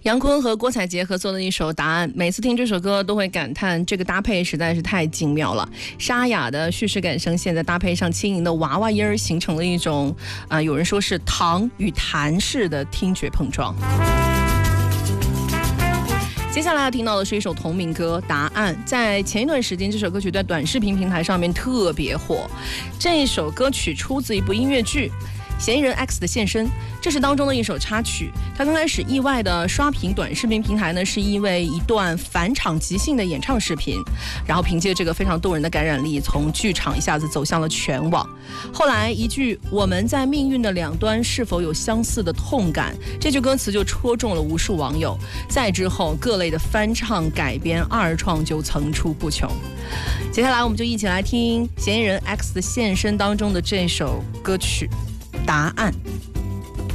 杨坤和郭采洁合作的一首《答案》，每次听这首歌都会感叹这个搭配实在是太精妙了。沙哑的叙事感声线，再搭配上轻盈的娃娃音儿，形成了一种有人说是糖与痰式的听觉碰撞。接下来要听到的是一首同名歌《答案》。在前一段时间，这首歌曲在短视频平台上面特别火。这一首歌曲出自一部音乐剧《嫌疑人 X 的现身》，这是当中的一首插曲。它刚开始意外的刷屏短视频平台呢，是因为一段返场即兴的演唱视频，然后凭借这个非常动人的感染力，从剧场一下子走向了全网。后来一句“我们在命运的两端是否有相似的痛感”，这句歌词就戳中了无数网友。再之后，各类的翻唱、改编、二创就层出不穷。接下来，我们就一起来听《嫌疑人 X 的现身》当中的这首歌曲。答案。